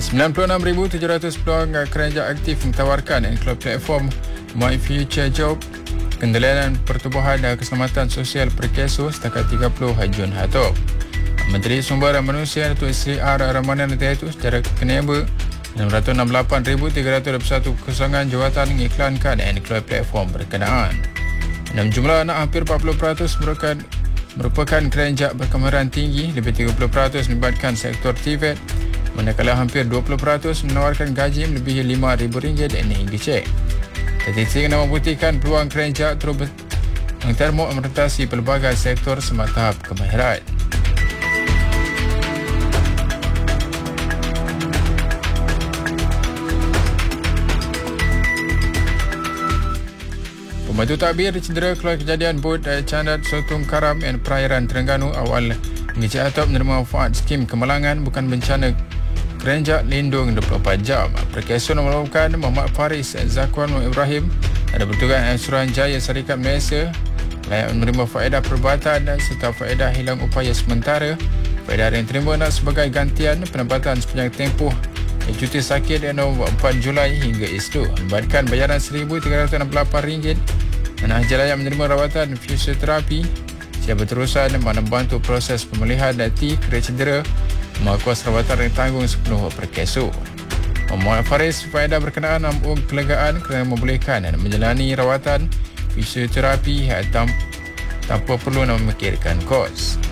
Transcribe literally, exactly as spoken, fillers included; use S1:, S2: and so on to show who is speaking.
S1: sembilan puluh enam ribu tujuh ratus peluang kerja aktif ditawarkan di platform My Future Job. Kendalian Pertubuhan dan Keselamatan Sosial Perkeso setakat tiga puluh Jun Hatop. Menteri Sumber Manusia Datuk Seri R. Ramadan itu secara keneba enam ratus enam puluh lapan ribu tiga ratus dua puluh satu kekosongan jawatan mengiklankan di platform berkenaan. Dalam jumlah anak hampir empat puluh peratus merupakan merupakan kerenjak berkemahiran tinggi, lebih tiga puluh peratus melibatkan sektor T V E T, manakala hampir dua puluh peratus menawarkan gaji melebihi lima ribu ringgit hingga cek. Statistik yang membuktikan peluang kerenjak terus mengtermok merentasi pelbagai sektor semata tahap kemahiran. Pembantu takbir cedera keluar kejadian bot Candat Sotong Karam dan perairan Terengganu awal Ngecik Atop menerima manfaat skim kemalangan bukan bencana kerenjak lindung dua puluh empat jam. Perkeso melakukan Muhammad Faris Zakwan Ibrahim ada bertugas Suruhanjaya Syarikat Malaysia layak menerima faedah perubatan dan serta faedah hilang upaya sementara. Faedah yang diterima nak sebagai gantian penempatan sepanjang tempoh cuti sakit yang empat Julai hingga itu melibatkan bayaran seribu tiga ratus enam puluh lapan ringgit. Anak Jalaya menerima rawatan fisioterapi siap berterusan membantu proses pemulihan hati kera cedera mengakuas rawatan yang tanggung sepenuh Perkeso. Muhammad Faris faedah berkenaan namun kelegaan kerana membolehkan dan menjalani rawatan fisioterapi tanpa perlu memikirkan kos.